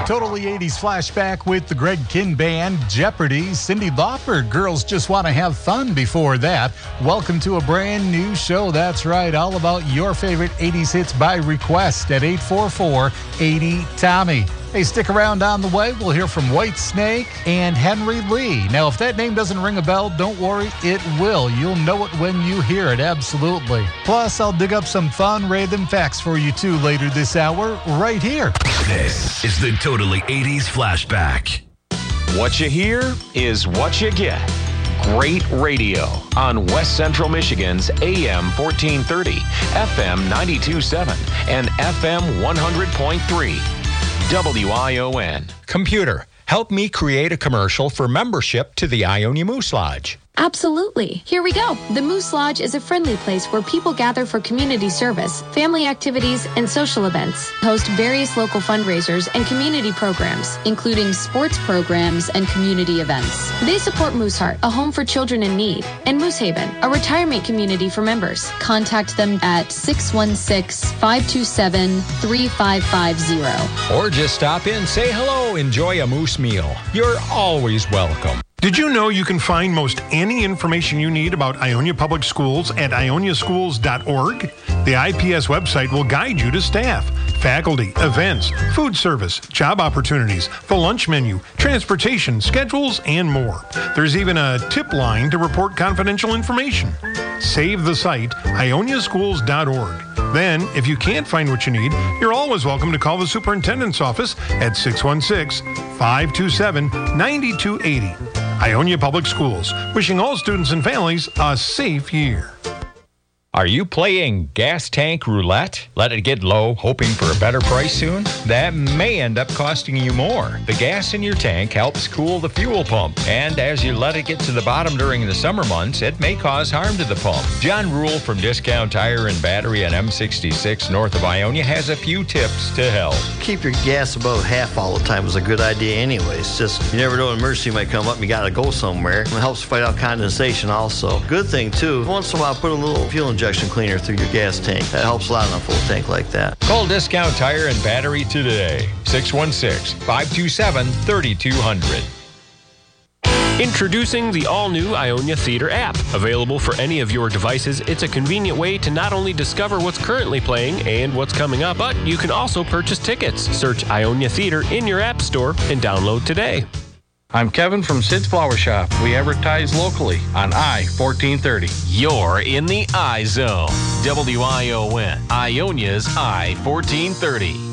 Totally 80s flashback with the Greg Kihn Band, Jeopardy, Cyndi Lauper, Girls Just Want to Have Fun before that. Welcome to a brand new show. That's right, all about your favorite 80s hits by request at 844-80-TOMMY. Hey, stick around on the way. We'll hear from Whitesnake and Henry Lee. Now, if that name doesn't ring a bell, don't worry, it will. You'll know it when you hear it, absolutely. Plus, I'll dig up some fun random facts for you, too, later this hour, right here. This is the Totally 80s Flashback. What you hear is what you get. Great radio on West Central Michigan's AM 1430, FM 92.7, and FM 100.3. WION. Computer, help me create a commercial for membership to the Ionia Moose Lodge. Absolutely. Here we go. The Moose Lodge is a friendly place where people gather for community service, family activities, and social events. Host various local fundraisers and community programs, including sports programs and community events. They support Mooseheart, a home for children in need, and Moose Haven, a retirement community for members. Contact them at 616-527-3550. Or just stop in, say hello, enjoy a moose meal. You're always welcome. Did you know you can find most any information you need about Ionia Public Schools at ioniaschools.org? The IPS website will guide you to staff, faculty, events, food service, job opportunities, the lunch menu, transportation, schedules, and more. There's even a tip line to report confidential information. Save the site, ioniaschools.org. Then, if you can't find what you need, you're always welcome to call the superintendent's office at 616-527-9280. Ionia Public Schools, wishing all students and families a safe year. Are you playing gas tank roulette? Let it get low, hoping for a better price soon? That may end up costing you more. The gas in your tank helps cool the fuel pump, and as you let it get to the bottom during the summer months, it may cause harm to the pump. John Rule from Discount Tire and Battery on M66 north of Ionia has a few tips to help. Keep your gas above half all the time is a good idea anyways. Just, you never know, an emergency might come up and you gotta go somewhere. It helps fight out condensation also. Good thing too, once in a while put a little fuel injection cleaner through your gas tank. That helps a lot on a full tank like that. Call Discount Tire and Battery today. 616-527-3200. Introducing the all-new Ionia Theater app. Available for any of your devices, it's a convenient way to not only discover what's currently playing and what's coming up, but you can also purchase tickets. Search Ionia Theater in your app store and download today. I'm Kevin from Sid's Flower Shop. We advertise locally on I-1430. You're in the I Zone. WION, Ionia's I-1430.